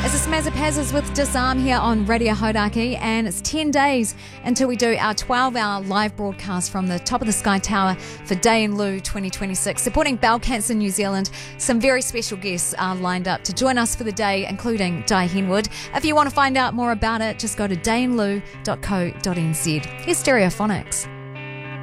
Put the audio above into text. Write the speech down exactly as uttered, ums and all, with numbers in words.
It's a Smazza Pazzers with Disarm here on Radio Hodaki, and it's ten days until we do our twelve hour live broadcast from the top of the Sky Tower for Day in Lieu twenty twenty-six. Supporting Bowel Cancer New Zealand, some very special guests are lined up to join us for the day, including Di Henwood. If you want to find out more about it, just go to day in lieu dot co dot n z. Here's Stereophonics.